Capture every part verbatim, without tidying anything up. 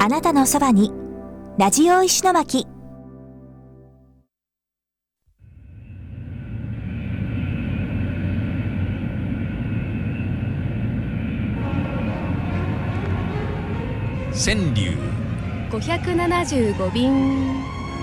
あなたのそばにラジオ石巻。 川柳ごひゃくななじゅうご便。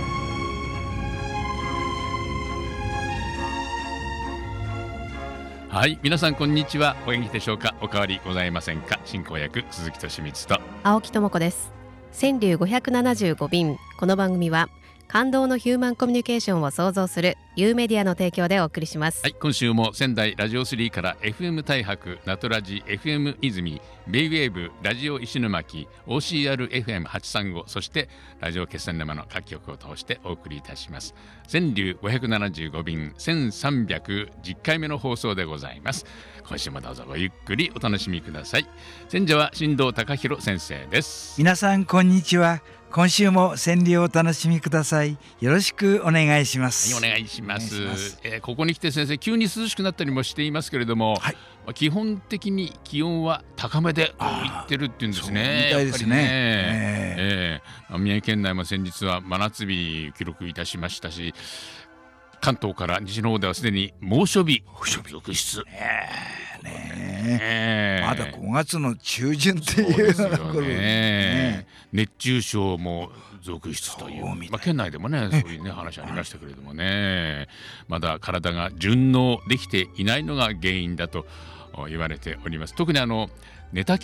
はい、皆さんこんにちは。お元気でしょうか。お変わりございませんか。進行役鈴木俊光と青木智子です。川柳ごひゃくななじゅうご便。この番組は感動のヒューマンコミュニケーションを創造するユーメディアの提供でお送りします。 はい、今週も仙台ラジオスリーから エフエム 大白、ナトラジ、エフエム 泉、ベイウェーブ、ラジオ石巻、オーシーアールエフエムはちさんご、そしてラジオ決戦生の各局を通してお送りいたします。川柳ごひゃくななじゅうご便せんさんびゃくじゅっかいめの放送でございます。今週もどうぞごゆっくりお楽しみください。選者は進藤貴弘先生です。 皆さんこんにちは。今週も川柳をお楽しみください。よろしくお願いします。 はい、お願いします。 お願いします。 えー、ここに来て先生、急に涼しくなったりもしていますけれども、はい、まあ、基本的に気温は高めでいってるっていうんですね。 そうみたいですね。 ねえーえー、宮城県内も先日は真夏日記録いたしましたし、関東から西の方ではすでに猛暑日続出。 ねえね、 まだごがつの中旬っていうそうですよね。 ね、 熱中症も続出という、まあ、県内でもねそういう、ね、話ありましたけれどもね、まだ体が順応できていないのが原因だと言われております。特にあの寝た